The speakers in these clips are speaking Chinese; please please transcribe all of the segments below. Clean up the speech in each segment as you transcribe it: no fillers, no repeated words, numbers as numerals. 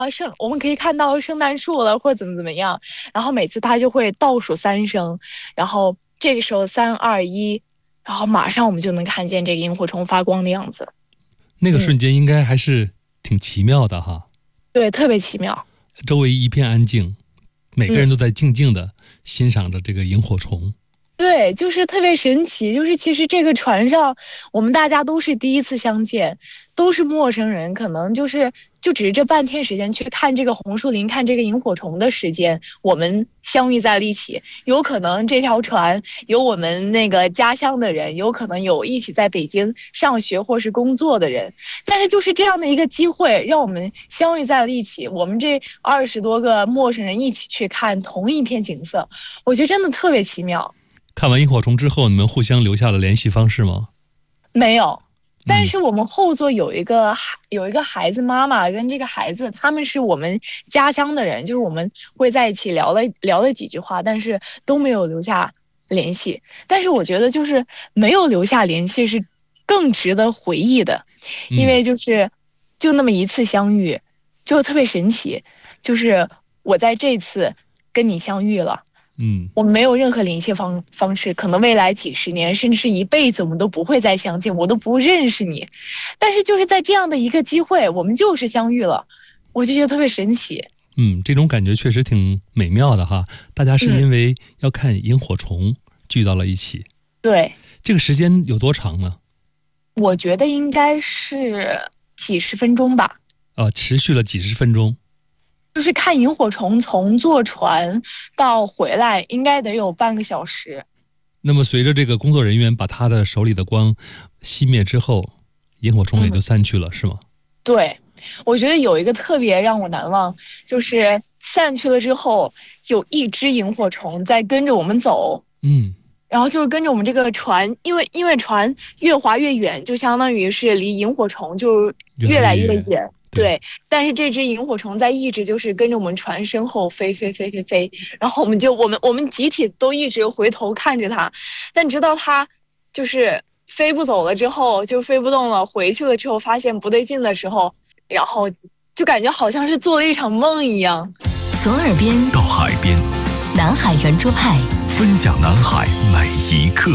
我们可以看到圣诞树了，或者怎么样。然后每次它就会倒数3声，然后这个时候3、2、1，然后马上我们就能看见这个萤火虫发光的样子。 那个瞬间应该还是挺奇妙的哈。 对，特别奇妙。 周围一片安静，每个人都在静静的欣赏着这个萤火虫。 对，就是特别神奇。就是其实这个船上，我们大家都是第一次相见，都是陌生人，可能就只是这半天时间去看这个红树林、看这个萤火虫的时间，我们相遇在了一起。有可能这条船有我们那个家乡的人，有可能有一起在北京上学或是工作的人，但是就是这样的一个机会，让我们相遇在了一起。我们这20多个陌生人一起去看同一片景色，我觉得真的特别奇妙。 看完萤火虫之后，你们互相留下了联系方式吗？ 没有，但是我们后座有一个孩子妈妈跟这个孩子，他们是我们家乡的人，就是我们会在一起聊了几句话，但是都没有留下联系。但是我觉得就是没有留下联系是更值得回忆的，因为就那么一次相遇，就特别神奇。就是我在这次跟你相遇了。我们没有任何联系方式，可能未来几十年甚至是一辈子我们都不会再相见，我都不认识你，但是就是在这样的一个机会，我们就是相遇了，我就觉得特别神奇。 这种感觉确实挺美妙的哈。大家是因为要看萤火虫聚到了一起。 对， 这个时间有多长呢？ 我觉得应该是几十分钟吧。 持续了几十分钟。 就是看萤火虫从坐船到回来应该得有半个小时。 那么随着这个工作人员把他的手里的光熄灭之后，萤火虫也就散去了，是吗？ 对，我觉得有一个特别让我难忘，就是散去了之后有一只萤火虫在跟着我们走。然后就是跟着我们这个船，因为船越划越远，就相当于是离萤火虫就越来越远。对，但是这只萤火虫在一直就是跟着我们船身后飞，然后我们集体都一直回头看着它，但直到它就是飞不走了之后，就飞不动了，回去了之后发现不对劲的时候，然后就感觉好像是做了一场梦一样。 左耳边到海边， 南海圆桌派分享南海每一刻。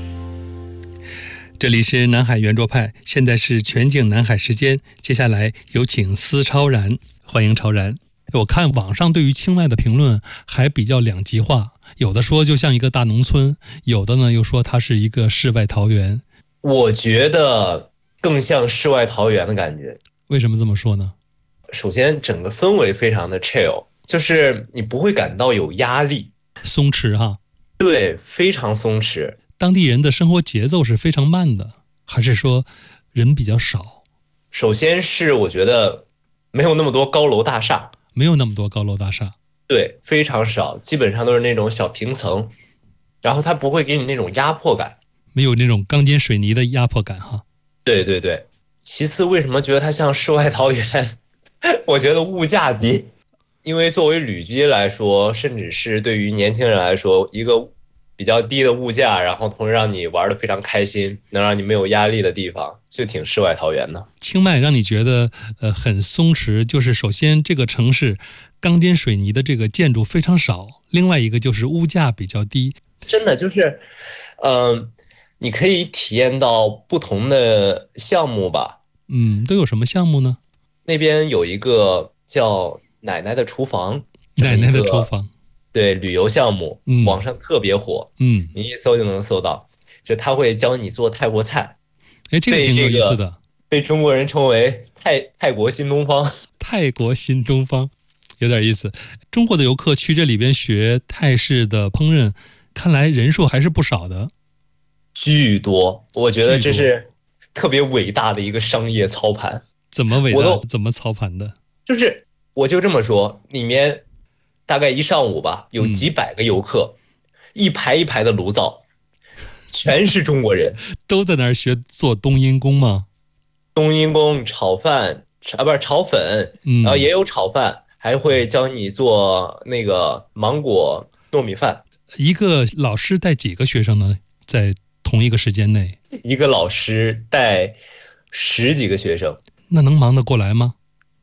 这里是南海圆桌派，现在是全景南海时间。接下来有请司超然，欢迎超然。我看网上对于清迈的评论还比较两极化，有的说就像一个大农村，有的呢又说它是一个世外桃源。 我觉得更像世外桃源的感觉。 为什么这么说呢？ 首先整个氛围非常的 chill， 就是你不会感到有压力， 松弛哈。 对，非常松弛。 当地人的生活节奏是非常慢的，还是说人比较少？ 首先是我觉得没有那么多高楼大厦。对，非常少，基本上都是那种小平层，然后它不会给你那种压迫感， 没有那种钢筋水泥的压迫感哈。 对对对。其次，为什么觉得它像世外桃源？我觉得物价低，因为作为旅居来说，甚至是对于年轻人来说，一个比较低的物价，然后同时让你玩得非常开心，能让你没有压力的地方，就挺世外桃源的。 清迈让你觉得很松弛，就是首先这个城市钢筋水泥的这个建筑非常少，另外一个就是物价比较低。 真的就是你可以体验到不同的项目吧。 都有什么项目呢？ 那边有一个叫奶奶的厨房， 奶奶的厨房， 对，旅游项目，网上特别火，你一搜就能搜到。就他会教你做泰国菜， 这个挺有意思的， 被中国人称为泰国新东方。 泰国新东方有点意思。中国的游客去这里边学泰式的烹饪，看来人数还是不少的， 巨多。我觉得这是特别伟大的一个商业操盘。 怎么伟大？怎么操盘的？ 就是我就这么说，里面大概一上午吧，有几百个游客，一排一排的炉灶，全是中国人， 都在那儿学做冬阴功吗？ 冬阴功、炒饭不是炒粉，然后也有炒饭，还会教你做那个芒果糯米饭。 一个老师带几个学生呢？在同一个时间内， 一个老师带10几个学生。 那能忙得过来吗？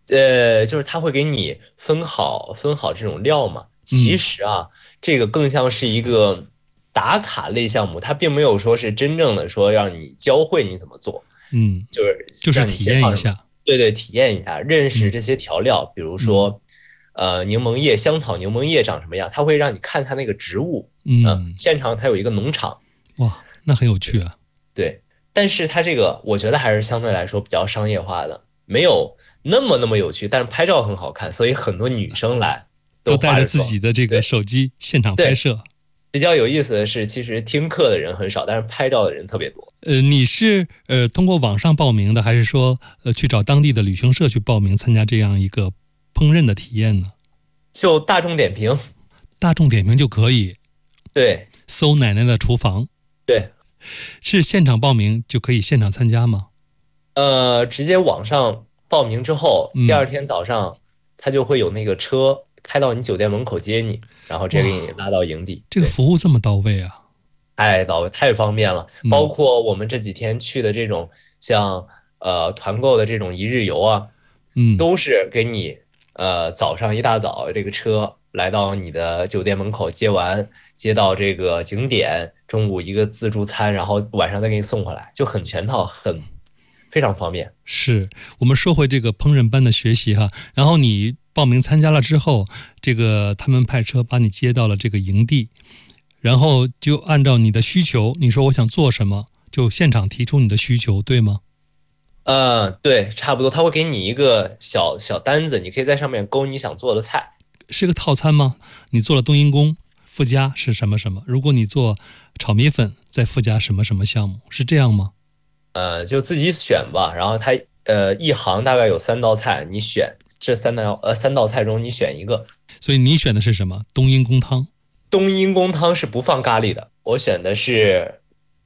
就是他会给你分好这种料嘛。其实啊，这个更像是一个打卡类项目，它并没有说是真正的说让你教会你怎么做，就是让你体验一下。 对，体验一下，认识这些调料，比如说柠檬叶、香草柠檬叶长什么样，它会让你看它那个植物。现场它有一个农场。 哇，那很有趣啊。 对，但是它这个我觉得还是相对来说比较商业化的，没有那么有趣，但是拍照很好看，所以很多女生来都带着自己的这个手机现场拍摄。 比较有意思的是，其实听课的人很少，但是拍照的人特别多。 你是通过网上报名的，还是说去找当地的旅行社去报名参加这样一个烹饪的体验呢？ 就大众点评。 大众点评就可以。 对， 搜奶奶的厨房。 对， 是现场报名就可以现场参加吗？ 直接网上报名之后，第二天早上他就会有那个车开到你酒店门口接你，然后直接给你拉到营地。 这个服务这么到位啊！ 太到位，太方便了。包括我们这几天去的这种像团购的这种一日游啊，都是给你早上一大早这个车来到你的酒店门口接到这个景点，中午一个自助餐，然后晚上再给你送回来，就很全套，非常方便。 是，我们说回这个烹饪班的学习哈，然后你报名参加了之后，这个他们派车把你接到了这个营地，然后就按照你的需求，你说我想做什么，就现场提出你的需求，对吗？ 对，差不多。他会给你一个小单子，你可以在上面勾你想做的菜。 是个套餐吗？你做了冬阴功，附加是什么什么？如果你做炒米粉，再附加什么什么项目，是这样吗？ 就自己选吧。然后他一行大概有3道菜，你选这3道菜中你选一个。 所以你选的是什么？冬阴功汤。 冬阴功汤是不放咖喱的，我选的是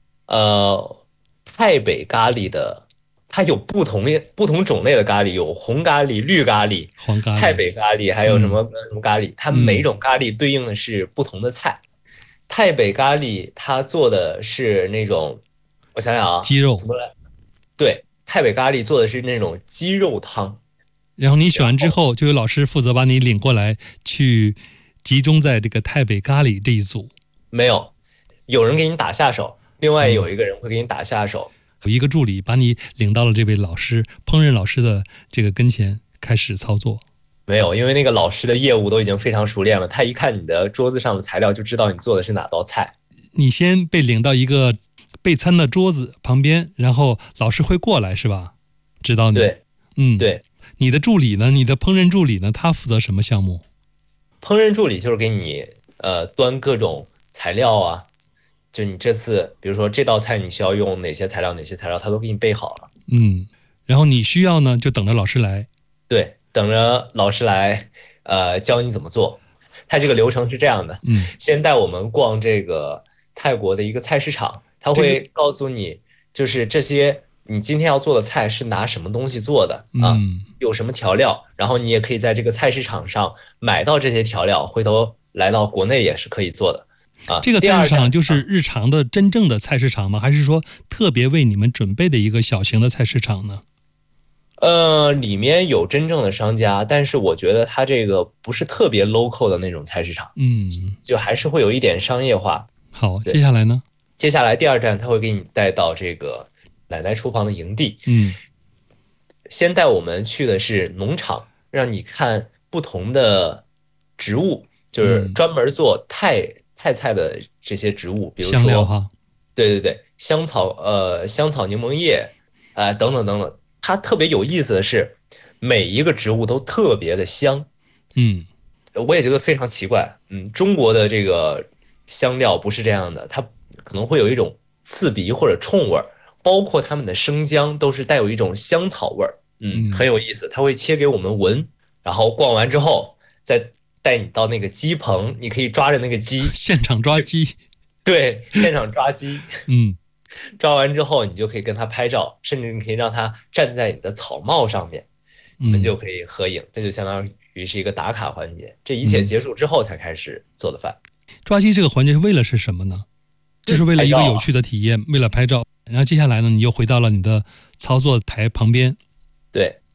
太北咖喱的。它有不同种类的咖喱，有红咖喱、绿咖喱、 黄咖喱、 太北咖喱，还有什么咖喱。它每一种咖喱对应的是不同的菜。太北咖喱它做的是那种，我想想啊， 鸡肉。 对，太北咖喱做的是那种鸡肉汤。 然后你选完之后，就有老师负责把你领过来，去集中在这个太北咖喱这一组。 没有，有人给你打下手，另外有一个人会给你打下手。 有一个助理把你领到了这位老师烹饪老师的这个跟前开始操作。 没有，因为那个老师的业务都已经非常熟练了，他一看你的桌子上的材料就知道你做的是哪道菜。 你先被领到一个备餐的桌子旁边，然后老师会过来是吧？指导你。 对，对。 你的助理呢？你的烹饪助理呢？他负责什么项目？ 烹饪助理就是给你端各种材料啊。就你这次，比如说这道菜你需要用哪些材料，他都给你备好了。 然后你需要呢，就等着老师来。 对，等着老师来，教你怎么做。他这个流程是这样的，先带我们逛这个泰国的一个菜市场，他会告诉你，就是这些你今天要做的菜是拿什么东西做的啊，有什么调料，然后你也可以在这个菜市场上买到这些调料，回头来到国内也是可以做的。 这个菜市场就是日常的真正的菜市场吗？还是说特别为你们准备的一个小型的菜市场呢？ 里面有真正的商家，但是我觉得它这个不是特别 local 的那种菜市场，就还是会有一点商业化。 好，接下来呢？ 接下来第2站他会给你带到这个奶奶厨房的营地。先带我们去的是农场，让你看不同的植物，就是专门做泰菜的这些植物，比如说香料哈， 对，香草柠檬叶，等等。它特别有意思的是，每一个植物都特别的香。我也觉得非常奇怪。中国的这个香料不是这样的，它可能会有一种刺鼻或者冲味，包括它们的生姜都是带有一种香草味。很有意思。它会切给我们闻，然后逛完之后再带你到那个鸡棚，你可以抓着那个鸡， 现场抓鸡。 对，现场抓鸡。抓完之后你就可以跟他拍照，甚至你可以让他站在你的草帽上面，你们就可以合影。这就相当于是一个打卡环节。这一切结束之后才开始做的饭。 抓鸡这个环节为了是什么呢？就是为了一个有趣的体验，为了拍照。然后接下来呢，你又回到了你的操作台旁边。 对，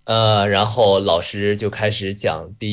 然后老师就开始讲第